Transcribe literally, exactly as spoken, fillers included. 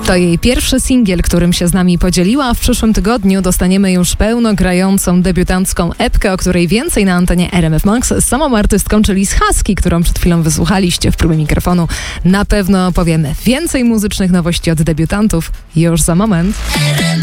To jej pierwszy singiel, którym się z nami podzieliła. W przyszłym tygodniu dostaniemy już pełnogrającą debiutancką epkę, o której więcej na antenie R M F Max z samą artystką, czyli z Husky, którą przed chwilą wysłuchaliście w próbie mikrofonu. Na pewno powiemy więcej muzycznych nowości od debiutantów już za moment.